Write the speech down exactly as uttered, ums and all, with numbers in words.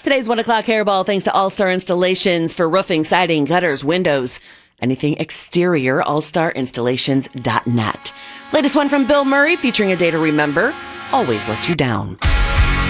Today's one o'clock hairball thanks to All Star Installations for roofing, siding, gutters, windows, anything exterior, all star installations dot net. Latest one from Bill Murray featuring A Day to Remember, Always Let You Down.